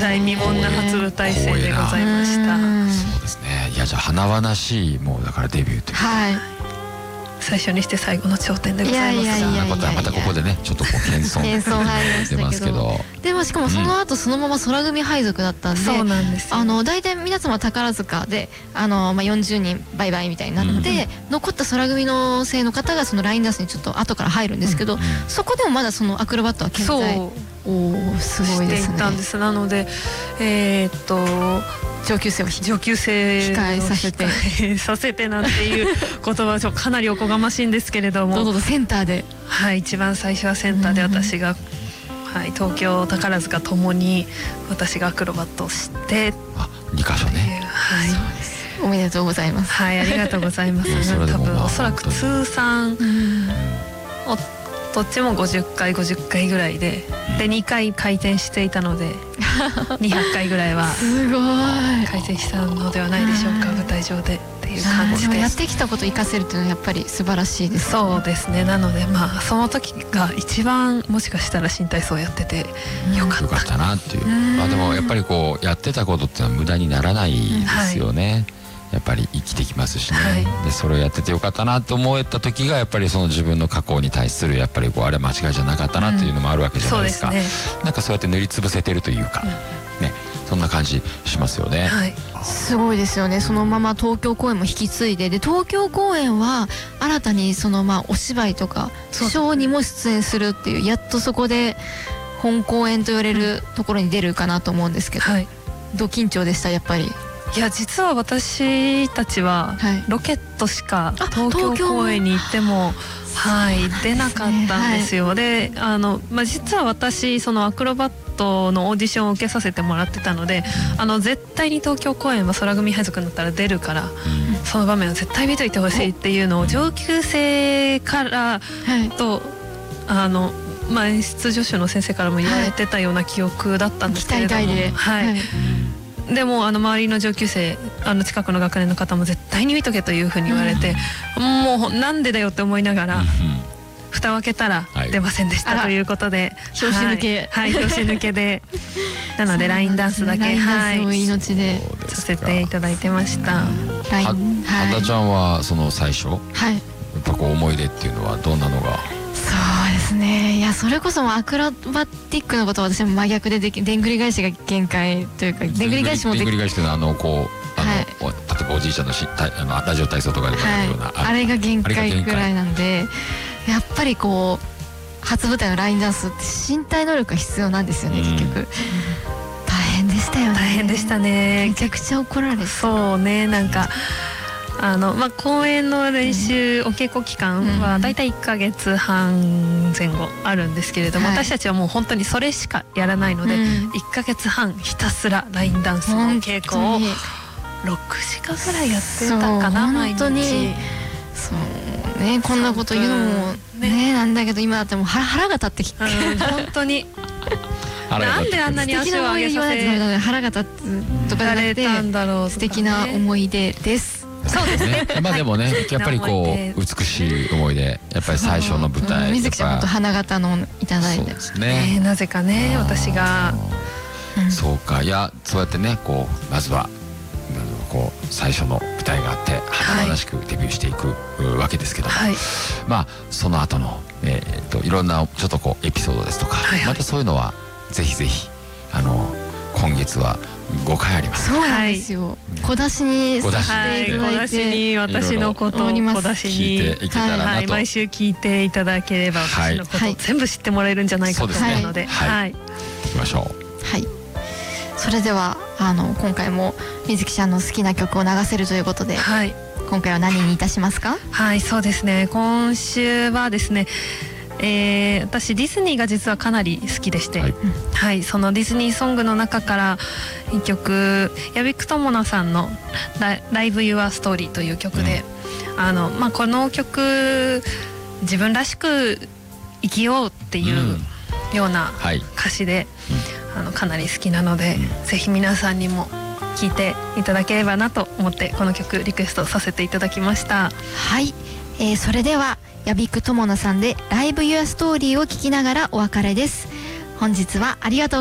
代未聞な初舞台戦でございました。 そうですね。いや、じゃあ華々しい、もうだからデビューという、 最初にして最後の頂点でございます。 そんなことはまたここでね、ちょっとこう謙遜出ますけど、 でもしかもその後そのまま空組配属だったんで、 そうなんですよ。 大体皆様宝塚で40人バイバイみたいになって、残った空組の生の方がそのラインダンスにちょっと後から入るんですけど、そこでもまだそのアクロバットは健在。すごいですね。 していたんです。なので上級生を控えさせてなんていう言葉はかなりおこがましいんですけれども、 どうぞセンターで、 一番最初はセンターで私が、東京宝塚ともに私がアクロバットをして 2箇所ね。 おめでとうございます。 ありがとうございます。多分おそらく通算どっちも50回ぐらいで2回回転していたので200回ぐらいはすごい回転したのではないでしょうか、舞台上でっていう感じです。 やってきたことを生かせるというのはやっぱり素晴らしいです、ね。 そうですね。なのでその時が一番もしかしたら新体操をやっててよかったなっていう。でもやっぱりこうやってたことっていうのは無駄にならないですよね。やっぱり生きてきますしね、でそれをやっててよかったなと思えた時がやっぱりその自分の過去に対するやっぱりあれ間違いじゃなかったなっていうのもあるわけじゃないですか。なんかそうやって塗りつぶせてるというか、ね、そんな感じしますよね。 すごいですよね。そのまま東京公演も引き継いで、東京公演は新たにそのお芝居とかショーにも出演するっていう、やっとそこで本公演と言われるところに出るかなと思うんですけど、ど緊張でしたやっぱり。 いや、実は私たちはロケットしか東京公演に行っても出なかったんですよ。で実は私そのアクロバットのオーディションを受けさせてもらってたので、絶対に東京公演は空組配属になったら出るから、その場面を絶対見といてほしいっていうのを上級生からと演出助手の先生からも言われてたような記憶だったんですけれども、でも周りの上級生近くの学年の方も絶対に見とけというふうに言われて、もうなんでだよって思いながら、蓋を開けたら出ませんでしたということで、 拍子抜け拍子抜けでなのでラインダンスだけ命でさせていただいてました。 羽田ちゃんはその最初やっぱこう思い出っていうのはどんなのが？ そうですね。いや、それこそアクロバティックのことは私も真逆ででんぐり返しが限界というか、でんぐり返しもでんぐり返しというのは例えばおじいちゃんのラジオ体操とかでもやるような、 あれが限界ぐらいなんで、やっぱりこう初舞台のラインダンスって身体能力が必要なんですよね、結局。大変でしたよね。 大変でしたね。 めちゃくちゃ怒られて。 そうね、なんか公演の練習、お稽古期間はだいたい1ヶ月半前後あるんですけれども、私たちはもう本当にそれしかやらないので、1ヶ月半ひたすらラインダンスの稽古を6時間ぐらいやってたかな、毎日。 そうね、こんなこと言うのもねなんだけど、今だってもう腹が立ってきて、 本当になんであんなに足を上げさせ腹が立つとかられたんだろう。 素敵な思い出です。 そうですね。 でもね、やっぱりこう美しい思い出、やっぱり最初の舞台、 水木ちゃんと花形のいただいて、 なぜかね、私がそうか。いや、そうやってね、こうまずはこう最初の舞台があって華々しくデビューしていくわけですけども、その後のいろんなちょっとこうエピソードですとか、またそういうのはぜひぜひ今月は5回あります。 そうなんですよ。小出しにさせていただいて、 小出しに私のことを小出しに毎週聞いていただければ、私のことを全部知ってもらえるんじゃないかと思うので、 行きましょう。 はい。それでは今回も水木ちゃんの好きな曲を流せるということで、今回は何にいたしますか？ はい、そうですね。今週はですね、私ディズニーが実はかなり好きでして、そのディズニーソングの中から1曲、屋比久知奈さんの「Live Your Story」という曲で、この曲自分らしく生きようっていうような歌詞で、かなり好きなので、ぜひ皆さんにも聴いていただければなと思ってこの曲リクエストさせていただきました。 はい、それでは屋比久知奈さんで「Live Your Story」を聴きながらお別れです。本日はありがとう